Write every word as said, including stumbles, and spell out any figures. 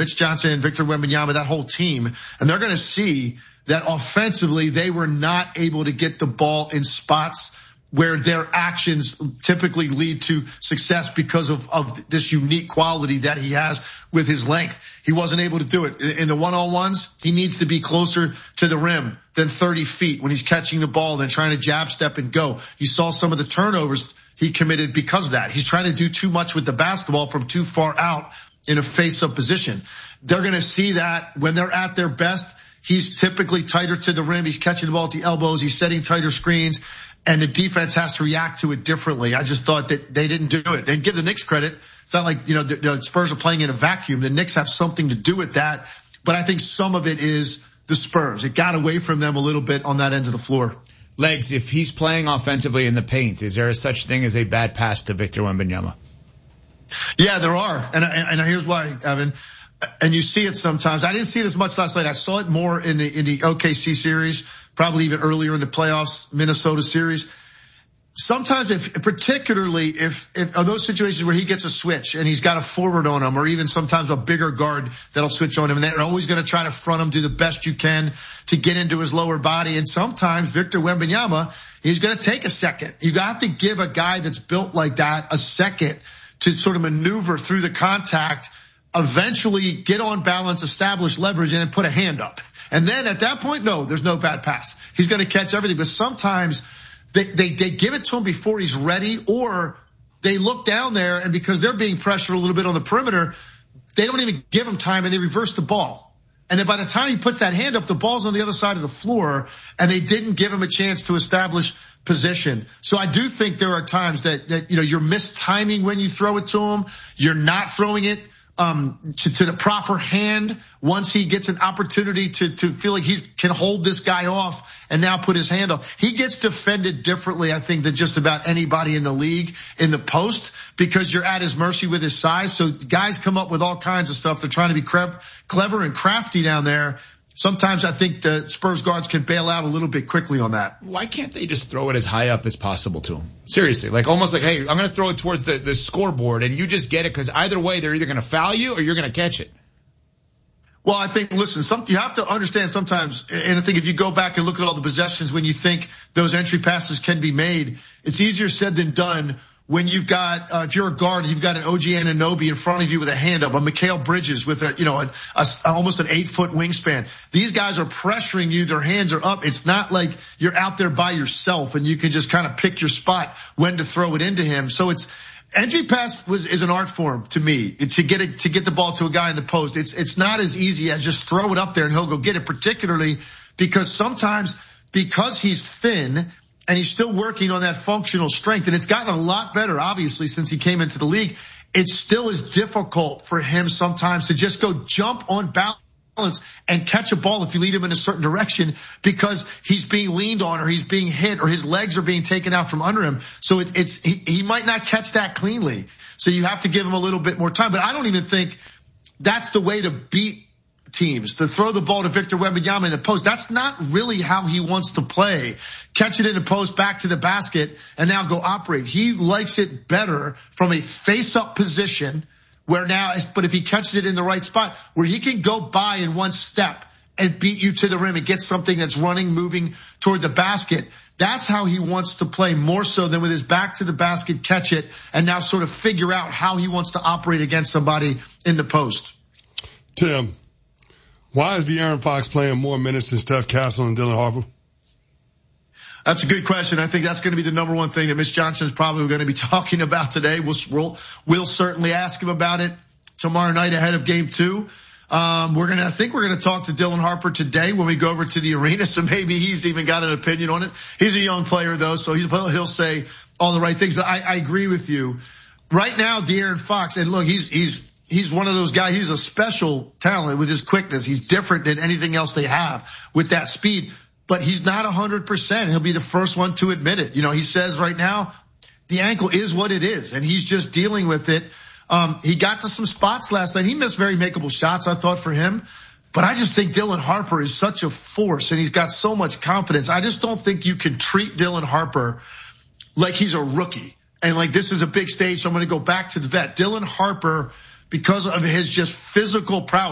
Mitch Johnson and Victor Wembanyama, that whole team, and they're going to see that offensively they were not able to get the ball in spots where their actions typically lead to success because of, of this unique quality that he has with his length. He wasn't able to do it. In the one-on-ones, he needs to be closer to the rim than thirty feet when he's catching the ball than trying to jab step and go. You saw some of the turnovers he committed because of that. He's trying to do too much with the basketball from too far out in a face-up position. They're going to see that when they're at their best. He's typically tighter to the rim. He's catching the ball at the elbows. He's setting tighter screens. And the defense has to react to it differently. I just thought that they didn't do it. And give the Knicks credit. It's not like, you know, the, the Spurs are playing in a vacuum. The Knicks have something to do with that. But I think some of it is the Spurs. It got away from them a little bit on that end of the floor. Legs, if he's playing offensively in the paint, is there a such thing as a bad pass to Victor Wembanyama? Yeah, there are. And, and here's why, Evan. And you see it sometimes. I didn't see it as much last night. I saw it more in the in the O K C series, probably even earlier in the playoffs, Minnesota series. Sometimes, if particularly if, if are those situations where he gets a switch and he's got a forward on him, or even sometimes a bigger guard that'll switch on him, and they're always going to try to front him, do the best you can to get into his lower body. And sometimes Victor Wembanyama, he's going to take a second. You have to give a guy that's built like that a second to sort of maneuver through the contact, eventually get on balance, establish leverage, and then put a hand up. And then at that point, no, there's no bad pass. He's going to catch everything. But sometimes they, they, they give it to him before he's ready, or they look down there, and because they're being pressured a little bit on the perimeter, they don't even give him time, and they reverse the ball. And then by the time he puts that hand up, the ball's on the other side of the floor, and they didn't give him a chance to establish position. So I do think there are times that, that you know, you're mistiming when you throw it to him. You're not throwing it Um, to, to the proper hand once he gets an opportunity to, to feel like he can hold this guy off and now put his hand off. He gets defended differently, I think, than just about anybody in the league in the post, because you're at his mercy with his size. So guys come up with all kinds of stuff. They're trying to be clever and crafty down there. Sometimes I think the Spurs guards can bail out a little bit quickly on that. Why can't they just throw it as high up as possible to him? Seriously, like almost like, hey, I'm going to throw it towards the, the scoreboard and you just get it, because either way they're either going to foul you or you're going to catch it. Well, I think, listen, some, you have to understand sometimes, and I think if you go back and look at all the possessions when you think those entry passes can be made, it's easier said than done. When you've got, uh, if you're a guard, you've got an O G Anunoby in front of you with a hand up, a Mikal Bridges with a, you know, a, a, almost an eight foot wingspan. These guys are pressuring you. Their hands are up. It's not like you're out there by yourself and you can just kind of pick your spot when to throw it into him. So it's, entry pass was, is an art form to me to get it, to get the ball to a guy in the post. It's, it's not as easy as just throw it up there and he'll go get it, particularly because sometimes because he's thin, and he's still working on that functional strength. And it's gotten a lot better, obviously, since he came into the league. It still is difficult for him sometimes to just go jump on balance and catch a ball if you lead him in a certain direction, because he's being leaned on or he's being hit or his legs are being taken out from under him. So it, it's he, he might not catch that cleanly. So you have to give him a little bit more time. But I don't even think that's the way to beat teams, to throw the ball to Victor Wembanyama in the post. That's not really how he wants to play. Catch it in the post, back to the basket, and now go operate. He likes it better from a face-up position where now, but if he catches it in the right spot, where he can go by in one step and beat you to the rim and get something that's running, moving toward the basket. That's how he wants to play, more so than with his back to the basket, catch it, and now sort of figure out how he wants to operate against somebody in the post. Tim, why is De'Aaron Fox playing more minutes than Steph Castle and Dylan Harper? That's a good question. I think that's going to be the number one thing that Mitch Johnson is probably going to be talking about today. We'll, we'll, we'll certainly ask him about it tomorrow night ahead of game two. Um, we're going to, I think we're going to talk to Dylan Harper today when we go over to the arena. So maybe he's even got an opinion on it. He's a young player though, so he'll, he'll say all the right things. But I, I agree with you. Right now, De'Aaron Fox, and look, he's, he's, He's one of those guys. He's a special talent with his quickness. He's different than anything else they have with that speed, but he's not one hundred percent. He'll be the first one to admit it. You know, he says right now the ankle is what it is, and he's just dealing with it. Um, he got to some spots last night. He missed very makeable shots, I thought, for him. But I just think Dylan Harper is such a force, and he's got so much confidence. I just don't think you can treat Dylan Harper like he's a rookie and like this is a big stage, so I'm going to go back to the vet. Dylan Harper, because of his just physical prowess,